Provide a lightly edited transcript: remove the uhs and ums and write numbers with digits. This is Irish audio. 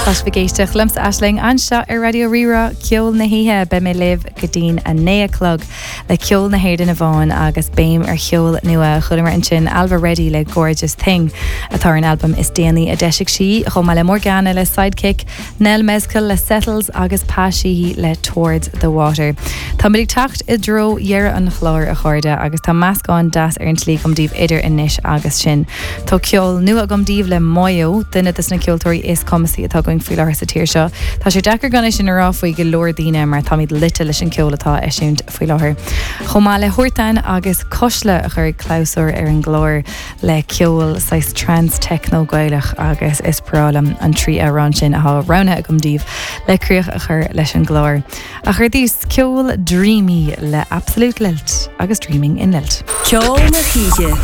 Tasfagéisteach lumps Aisling anseo ar Radio Rira ceol na híthe be mé libh go dtín a 9 le ceol na héir na bháin agus béim ar cheol nua chud mar sin Alba Ready le Gorgeous Thing atá an album is déanaí a deisic si chum le Morgana le Sidekick, Nell Mezcal le Settles agus Páisi le Towards the Water. Tá muid tacht I dro dhearr an chlár a chuirde agus tá meascáin das ar an tlí gomdíobh idir inis agus sin. Tá ceol nua gomdíobh le Moyo duine is na ceoltóirí is commasí atá going fúil ar sa tíir seo. Tá sé dechar gan sin ará faoi go leor daoine mar tá míad lite leis an ceol atá eisiúnt faoi láthair. Chomá le Hortain agus cosle a chur clásúr ar an glór le ceol sais trans techno gaiilech agus is prálam an trí arán sin a rana a gomdíobh le cruach a chur leis an glór. A chur dís ceol dreamy le Absolute Lilt agus Dreaming in Lilt. Ceol na híide.